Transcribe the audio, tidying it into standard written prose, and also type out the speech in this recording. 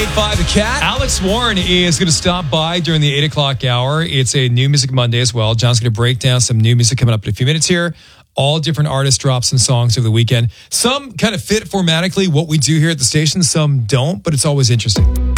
98.5 The Cat. Alex Warren is going to stop by during the 8 o'clock hour. It's a New Music Monday as well. John's going to break down some new music coming up in a few minutes here. All different artists drop some songs over the weekend. Some kind of fit formatically what we do here at the station. Some don't, but it's always interesting.